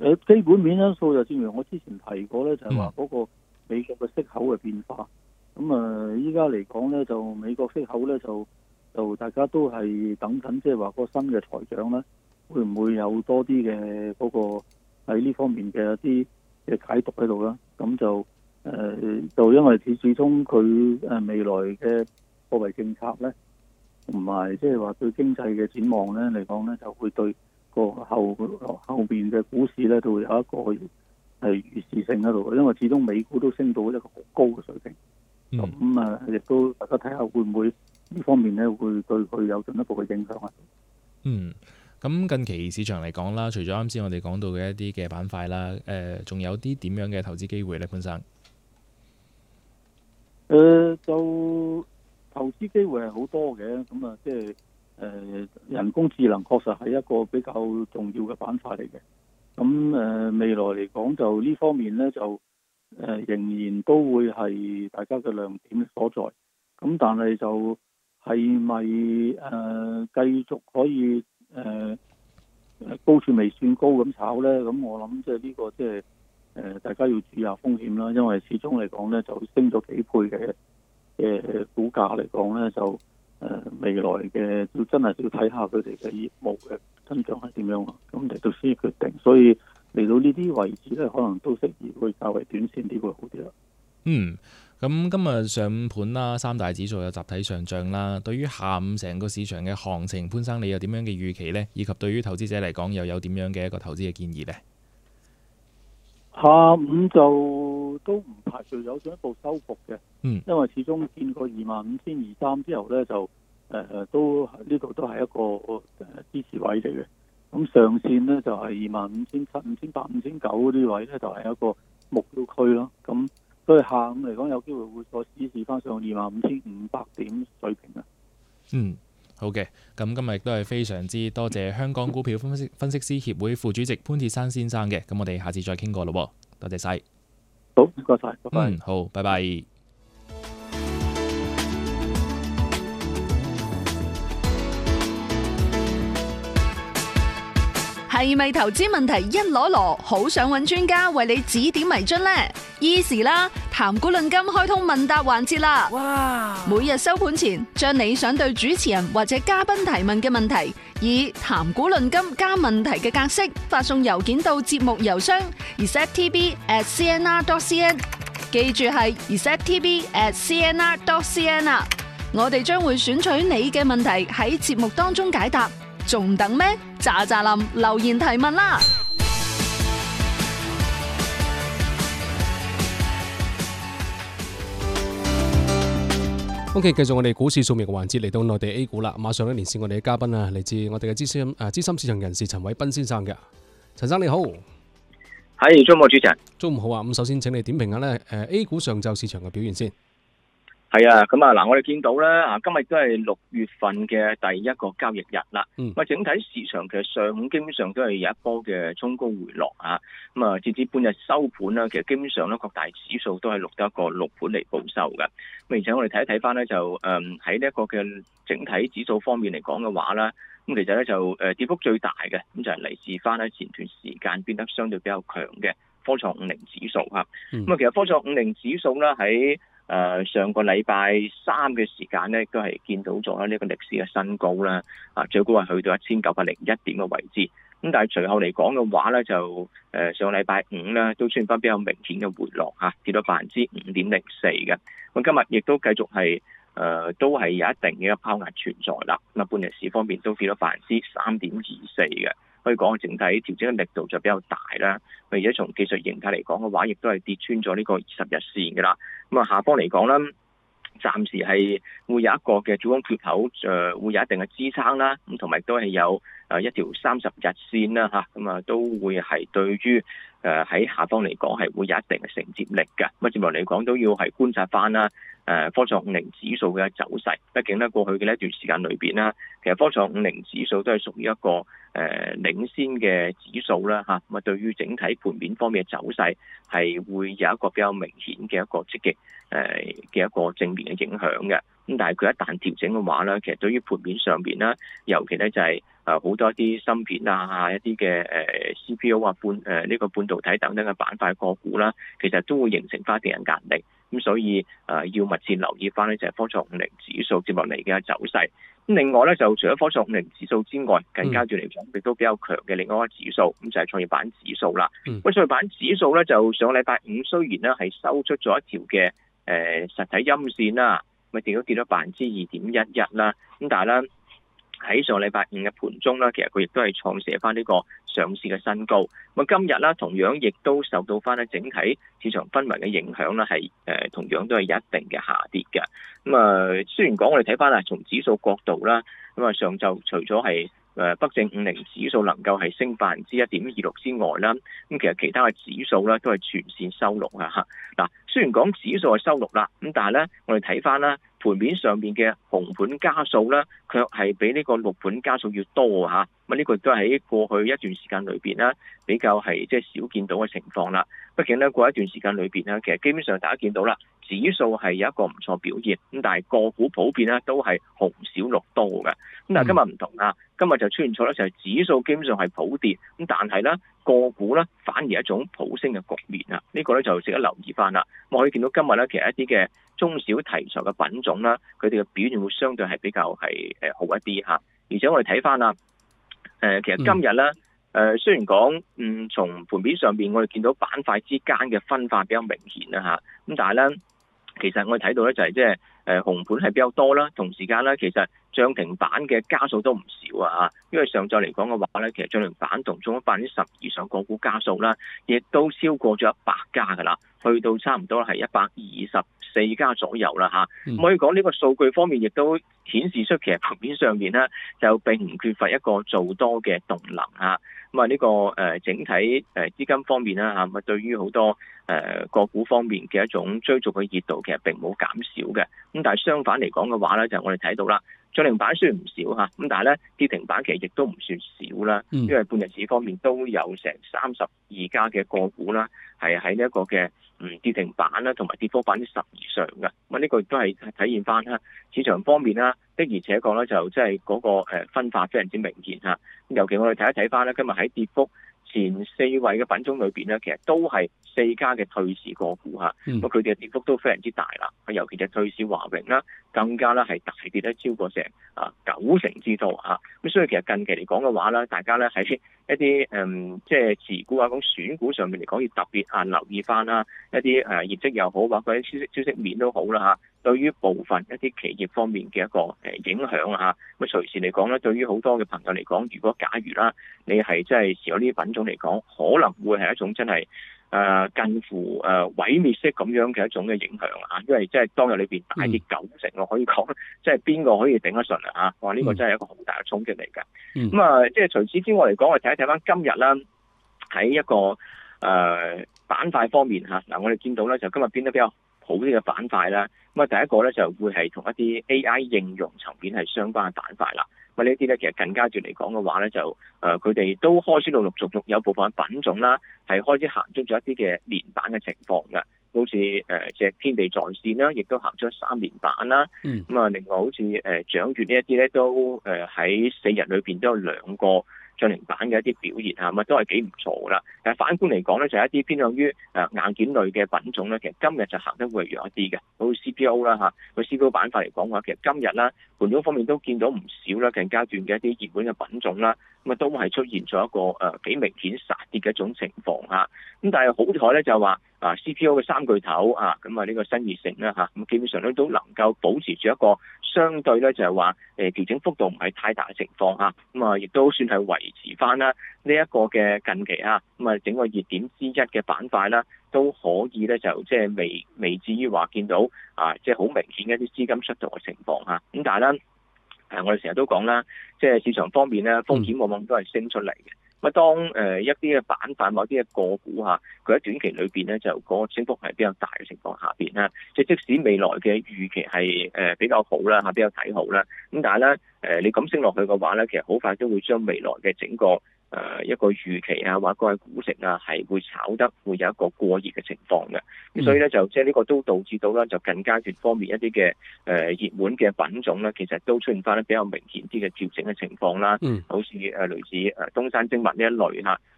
基本面因素就正如我之前提過咧，就係話嗰個美國嘅息口嘅變化。咁依家嚟講咧，就美國息口咧就大家都係等緊，即係話個新嘅財長咧，會唔會有多啲嘅嗰個喺呢方面嘅一啲嘅解讀喺度啦？咁就因為始終佢未來嘅貨幣政策咧，同埋即係話對經濟嘅展望咧嚟講咧，就會對個後邊嘅股市咧都會有一個係預示性喺度，因為始終美股都升到一個好高嘅水平。咁亦都大家睇下會唔會呢方面咧會對佢有進一步嘅影響啊？ 咁近期市場嚟講啦，除咗啱先我哋講到嘅一啲嘅板塊啦，仲有啲點樣嘅投資機會咧，潘生？ 就投資機會係好多嘅，咁即係人工智能確實係一個比較重要嘅板塊嚟嘅。咁未來嚟講就呢方面咧就仍然都會係大家嘅亮點所在。咁但係就係咪繼續可以高處未算高咁炒咧？咁我諗即係呢個即係大家要注意下風險啦，因為始終嚟講咧就升咗幾倍嘅股價嚟講咧就未來嘅要真係要睇下佢哋嘅業務嘅增長係點樣咯，咁嚟到先決定。所以嚟到呢啲位置咧，可能都適宜會較為短線啲會好啲啦。 咁今日上午盤啦，三大指數有集體上漲啦。對於下午成個市場嘅行情，潘生你有點樣嘅預期呢？以及對於投資者嚟講，又有點樣嘅一個投資嘅建議呢？ 下午就都唔排除有進一步收復嘅，因為始終見過25,200之後咧，就都呢度都係一個支持位嚟嘅。咁上線咧就係25,700、5,800、5,900嗰啲位咧，就係一個目標區咯。咁所以下午嚟講，有機會會再試試翻上25,500點水平啊。 好嘅，咁今日亦都係非常之多謝香港股票分析師協會副主席潘鐵珊先生嘅，咁我哋下次再傾過咯，多謝晒。 好，唔該晒，拜拜。 好，拜拜。 係咪投資問題一籮籮，好想揾專家為你指點迷津呢？Easy 啦，談股論金開通問答環節啦！哇！每日收盤前，將你想對主持人或者嘉賓提問嘅問題，以談股論金加問題嘅格式發送郵件到節目郵箱 receptv@cnr.cn， 記住係 receptv@cnr.cn 啊！我哋將會選取你嘅問題喺節目當中解答。仲等咩？喳喳林留言提問啦 ！OK， 繼續我哋股市掃描嘅環節，嚟到內地 A 股啦。馬上連線我哋嘅嘉賓啊，嚟自我哋嘅資深市場人士陳偉斌先生嘅。陳生你好， 係中午主持人， 中午好啊！咁首先請你點評下咧，A 股上晝市場嘅表現先。 係啊，咁啊嗱，我哋見到咧今日都係6月份嘅第一個交易日啦。整體市場其實上午基本上都係有一波嘅衝高回落啊。咁啊，截至半日收盤啦，其實基本上咧各大指數都係錄得一個6盤嚟報收嘅。咁而且我哋睇一睇翻咧，就喺呢一個嘅整體指數方面嚟講嘅話啦，咁其實咧就跌幅最大嘅，咁就係嚟自翻咧前段時間變得相對比較強嘅科創50指數嚇。咁啊，其實科創50指數咧喺上個禮拜三嘅時間咧，都係見到咗呢個歷史嘅新高啦，最高係去到1901點嘅位置。咁但係隨後嚟講嘅話咧，就上個禮拜五咧都出現翻比較明顯嘅回落嚇，跌到5.04%嘅。咁今日亦都繼續係都係有一定嘅拋壓存在啦。咁啊，半日市方面都跌到3.24%嘅。可以講整體調整嘅力度就比較大啦，而且從技術形態嚟講嘅話，亦都係跌穿咗呢個20日線嘅啦。咁啊，下方嚟講啦，暫時係會有一個嘅主攻缺口，會有一定嘅支撐啦。咁同埋都係有一條30日線啦嚇，咁啊都會係對於喺下方嚟講係會有一定嘅承接力嘅。咁啊，接落嚟講都要係觀察翻啦。科創50指數嘅走勢，畢竟咧過去嘅一段時間裏邊啦，其實科創50指數都係屬於一個領先嘅指數啦嚇，咁啊對於整體盤面方面嘅走勢係會有一個比較明顯嘅一個積極嘅一個正面嘅影響嘅。咁但係佢一旦調整嘅話咧，其實對於盤面上邊啦，尤其咧就係好多一啲芯片啊、一啲嘅CPU 啊、呢個半導體等等嘅板塊個股啦，其實都會形成翻一定嘅壓力。咁所以要密切留意翻呢就係科創50指數接落嚟嘅走勢。咁另外咧就除咗科創50指數之外，近階段嚟講亦都比較強嘅另外一個指數，咁就係創業板指數啦。咁創業板指數咧就上個禮拜五雖然咧係收出咗一條嘅實體陰線啦，咪跌咗2.11%啦。咁但係咧喺上個禮拜五嘅盤中咧，其實佢亦都係創寫翻呢個上市嘅新高。咁今日啦，同樣亦都受到翻咧整體市場氛圍嘅影響啦，係同樣都係有一定嘅下跌嘅。咁雖然講我哋睇翻啊，從指數角度啦，咁上晝除咗係北證50指數能夠係升1.26%之外啦，咁其實其他嘅指數咧都係全線收錄啊嚇。嗱，雖然講指數係收錄啦，咁但係咧我哋睇翻啦，盤面上面嘅紅盤家數咧，卻係比呢個綠盤家數要多嚇。咁呢個亦都喺過去一段時間裏邊啦，比較係即係少見到嘅情況啦。畢竟咧過一段時間裏邊咧，其實基本上大家見到啦，指數係有一個唔錯表現，咁但係個股普遍咧都係紅少綠多嘅。咁但係今日唔同啦，今日就出現咗咧就係指數基本上係普跌，咁但係咧個股咧反而係一種普升嘅局面啊！呢個咧就值得留意翻啦。我可以見到今日咧其實一啲嘅中小題材嘅品種啦，佢哋嘅表現會相對係比較係好一啲嚇。而且我哋睇翻啦，其實今日咧雖然講從盤面上邊我哋見到板塊之間嘅分化比較明顯啦嚇，咁但係咧其實我哋睇到咧就係即係紅盤係比較多啦，同時間咧其實漲停板嘅家數都唔少啊，因為上晝嚟講嘅話咧，其實漲停板同中咗10%以上個股家數啦，亦都超過咗100家噶啦，去到差唔多係124家左右啦嚇。可以講呢個數據方面亦都顯示出其實盤面上面咧就並唔缺乏一個做多嘅動能嚇。咁呢個整體資金方面啦嚇，咁對於好多個股方面嘅一種追逐嘅熱度其實並冇減少嘅。咁但係相反嚟講嘅話咧，就我哋睇到啦，漲停板雖然唔少嚇，咁但係咧跌停板其實亦都唔算少啦，因為半日市方面都有成32家嘅個股啦，係喺呢一個嘅跌停板啦，同埋跌幅10%以上嘅。咁呢個亦都係體現翻啦市場方面啦，的而且確咧就即係嗰個分化非常之明顯嚇。尤其我哋睇一睇翻咧，今日喺跌幅前4位嘅品種裏邊咧，其實都係4家嘅退市個股嚇，咁佢哋嘅跌幅都非常之大啦。尤其就退市華榮啦，更加咧係大跌得超過成90%之多嚇。咁所以其實近期嚟講嘅話咧，大家咧喺一啲即係持股啊、咁選股上面嚟講，要特別留意翻啦，一啲業績又好，或者消息面都好啦嚇。對於部分一啲企業方面嘅一個影響啊，咁隨時嚟講咧，對於好多嘅朋友嚟講，如果假如啦，你係真係持有呢啲品種嚟講，可能會係一種真係近乎毀滅式咁樣嘅一種嘅影響啊，因為即係當日裏邊大跌90%，我可以講，即係邊個可以頂得順啊？嚇，哇！呢個真係一個好大嘅衝擊嚟㗎。咁即係除此之外嚟講，我睇一睇翻今日啦，喺一個板塊方面嚇，嗱我哋見到咧就今日變得比較好啲嘅板塊啦。咁第一個咧就會係同一啲 AI 應用層面係相關嘅板塊啦。咁呢啲咧其實近階段嚟講嘅話咧，就佢哋都開始陸陸續續有部分品種啦，係開始行出咗一啲嘅連板嘅情況嘅。好似隻天地在線啦，亦都行出3連板啦。咁另外好似掌月呢一啲咧，都喺4日裏邊都有2個漲停板嘅一啲表現咁都係幾唔錯噶啦。但係反觀嚟講咧，就係一啲偏向於硬件類嘅品種咧，其實今日就行得會弱一啲嘅，好似 CPU 啦嚇，個 CPU 板塊嚟講嘅話，其實今日啦盤中方面都見到唔少啦，近階段嘅一啲熱門嘅品種啦，咁都係出現咗一個幾明顯殺跌嘅一種情況嚇。咁但係好彩咧，就話CPU 嘅3巨頭咁呢個新熱成啦嚇，咁基本上咧都能夠保持住一個相對咧就係話調整幅度唔係太大嘅情況嚇，咁亦都算係維持翻啦呢一個嘅近期咁整個熱點之一嘅板塊啦，都可以咧就即係未至於話見到即係好明顯嘅一啲資金出逃嘅情況嚇。咁但係咧我哋成日都講啦，即係市場方面咧風險往往都係升出嚟嘅。咁當一啲嘅板塊某啲嘅個股佢喺短期裏邊咧就嗰個升幅係比較大嘅情況下邊啦，即係即使未來嘅預期係比較好啦比較睇好啦，咁但係咧你咁升落去嘅話咧，其實好快都會將未來嘅整個一個預期啊，或者個股值啊，係會炒得會有一個過熱嘅情況嘅。咁所以咧就即係呢個都導致到啦，就近階段方面一啲嘅熱門嘅品種咧，其實都出現翻咧比較明顯啲嘅調整嘅情況啦。好似類似東山精密呢一類嚇，